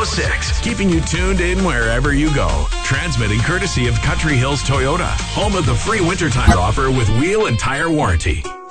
106, keeping you tuned in wherever you go. Transmitting courtesy of Country Hills Toyota, home of the free wintertime offer with wheel and tire warranty.